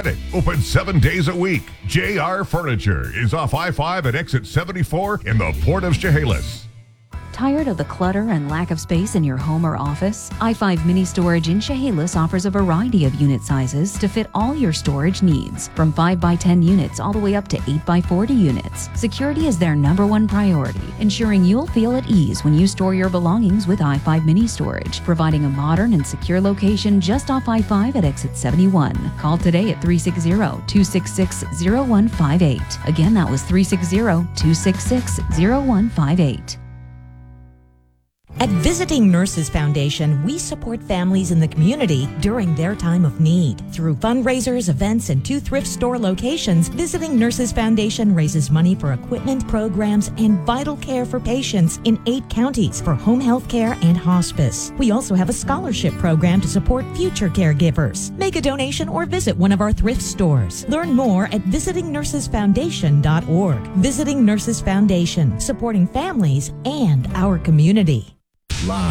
credit. Open 7 days a week. JR Furniture is off I-5 at exit 74 in the Port of Chehalis. Tired of the clutter and lack of space in your home or office? i5 Mini Storage in Chehalis offers a variety of unit sizes to fit all your storage needs, from 5x10 units all the way up to 8x40 units. Security is their #1 priority, ensuring you'll feel at ease when you store your belongings with i5 Mini Storage, providing a modern and secure location just off I-5 at exit 71. Call today at 360-266-0158. Again, that was 360-266-0158. At Visiting Nurses Foundation, we support families in the community during their time of need. Through fundraisers, events, and 2 thrift store locations, Visiting Nurses Foundation raises money for equipment, programs, and vital care for patients in 8 counties for home health care and hospice. We also have a scholarship program to support future caregivers. Make a donation or visit one of our thrift stores. Learn more at visitingnursesfoundation.org. Visiting Nurses Foundation, supporting families and our community. Live